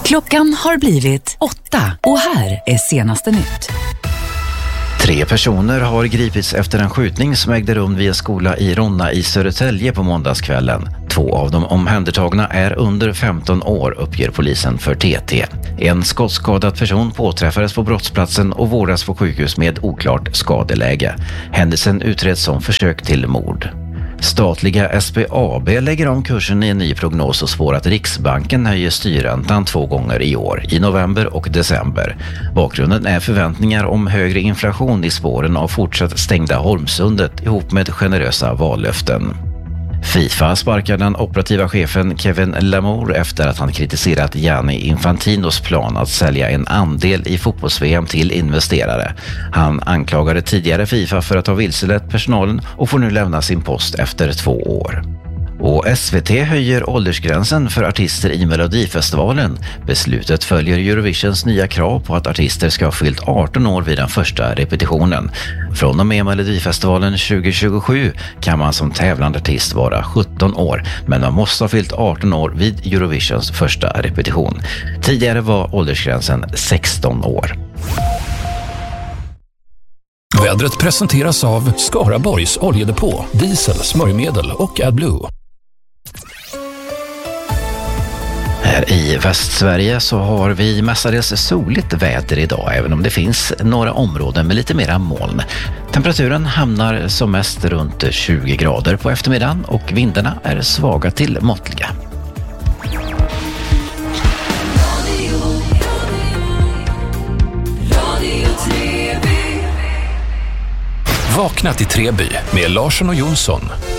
Klockan har blivit 8 och här är senaste nytt. 3 personer har gripits efter en skjutning som ägde rum vid en skola i Ronna i Södertälje på måndagskvällen. 2 av de omhändertagna är under 15 år, uppger polisen för TT. En skottskadad person påträffades på brottsplatsen och vårdas på sjukhus med oklart skadeläge. Händelsen utreds som försök till mord. Statliga SBAB lägger om kursen i en ny prognos och spår att Riksbanken höjer styrräntan 2 gånger i år, i november och december. Bakgrunden är förväntningar om högre inflation i spåren av fortsatt stängda Holmsundet ihop med generösa vallöften. FIFA sparkar den operativa chefen Kevin Lamour efter att han kritiserat Gianni Infantinos plan att sälja en andel i fotbolls-VM till investerare. Han anklagade tidigare FIFA för att ha vilselett personalen och får nu lämna sin post efter 2 år. Och SVT höjer åldersgränsen för artister i Melodifestivalen. Beslutet följer Eurovisions nya krav på att artister ska ha fyllt 18 år vid den första repetitionen. Från och med Melodifestivalen 2027 kan man som tävlande artist vara 17 år, men man måste ha fyllt 18 år vid Eurovisions första repetition. Tidigare var åldersgränsen 16 år. Vädret presenteras av Skaraborgs oljedepå, diesel, smörjmedel och AdBlue. Här i Västsverige så har vi mestadels soligt väder idag, även om det finns några områden med lite mera moln. Temperaturen hamnar som mest runt 20 grader på eftermiddagen och vindarna är svaga till måttliga. Vakna till Treby med Larsson och Jonsson.